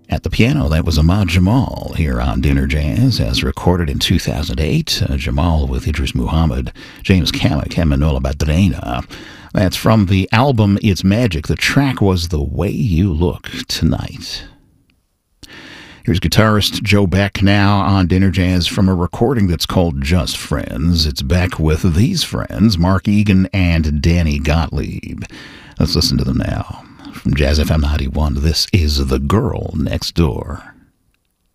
At the piano, that was Ahmad Jamal here on Dinner Jazz, as recorded in 2008. Jamal with Idris Muhammad, James Kamek, and Manola Badrena. That's from the album It's Magic. The track was The Way You Look Tonight. Here's guitarist Joe Beck now on Dinner Jazz from a recording that's called Just Friends. It's Beck with these friends, Mark Egan and Danny Gottlieb. Let's listen to them now. From Jazz FM 91, this is The Girl Next Door.